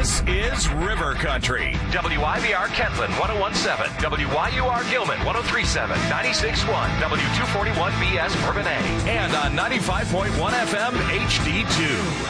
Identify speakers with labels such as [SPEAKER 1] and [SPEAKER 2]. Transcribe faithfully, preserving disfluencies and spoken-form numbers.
[SPEAKER 1] This is River Country.
[SPEAKER 2] W I V R Kentland one oh one point seven, W Y U R Gilman one oh three point seven, ninety-six point one, W two forty-one B S Bourbonnais.
[SPEAKER 1] And on ninety-five point one F M H D two.